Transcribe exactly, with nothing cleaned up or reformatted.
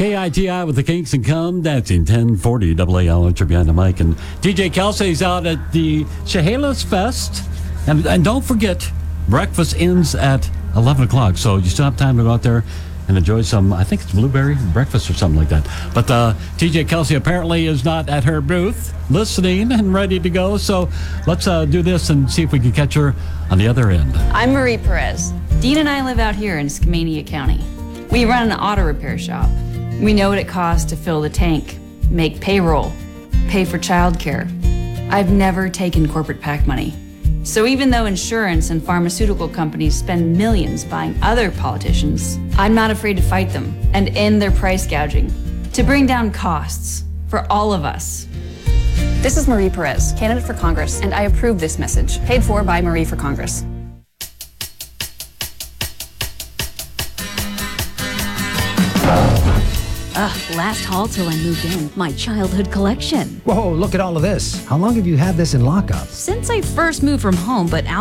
K I T I with the Kinks and Come Dancing, ten forty A A L behind the mic. And D J Kelsey's out at the Chehalis Fest. And, and don't forget, breakfast ends at eleven o'clock. So you still have time to go out there and enjoy some, I think it's blueberry breakfast or something like that. But uh, T J Kelsey apparently is not at her booth listening and ready to go. So let's uh, do this and see if we can catch her on the other end. I'm Marie Perez. Dean and I live out here in Skamania County. We run an auto repair shop. We know what it costs to fill the tank, make payroll, pay for childcare. I've never taken corporate PAC money. So even though insurance and pharmaceutical companies spend millions buying other politicians, I'm not afraid to fight them and end their price gouging to bring down costs for all of us. This is Marie Perez, candidate for Congress, and I approve this message. Paid for by Marie for Congress. Ugh, last haul till I moved in. My childhood collection. Whoa, look at all of this. How long have you had this in lockup? Since I first moved from home, but